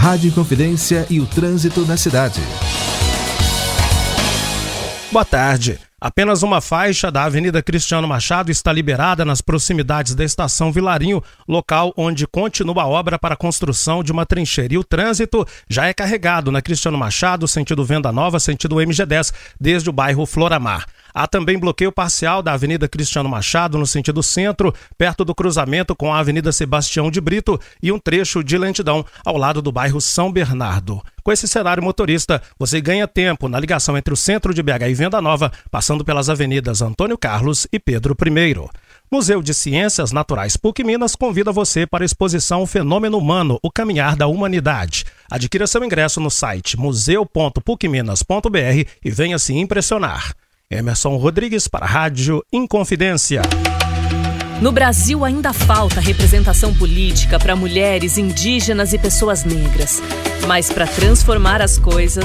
Rádio Inconfidência e o trânsito na cidade. Boa tarde. Apenas uma faixa da Avenida Cristiano Machado está liberada nas proximidades da Estação Vilarinho, local onde continua a obra para a construção de uma trincheira. E o trânsito já é carregado na Cristiano Machado, sentido Venda Nova, sentido MG10, desde o bairro Floramar. Há também bloqueio parcial da Avenida Cristiano Machado, no sentido centro, perto do cruzamento com a Avenida Sebastião de Brito, e um trecho de lentidão ao lado do bairro São Bernardo. Com esse cenário, motorista, você ganha tempo na ligação entre o centro de BH e Venda Nova, passando pelas avenidas Antônio Carlos e Pedro I. Museu de Ciências Naturais PUC Minas convida você para a exposição O Fenômeno Humano, o Caminhar da Humanidade. Adquira seu ingresso no site museu.pucminas.br e venha se impressionar. Emerson Rodrigues para a Rádio Inconfidência. No Brasil ainda falta representação política para mulheres, indígenas e pessoas negras. Mas para transformar as coisas,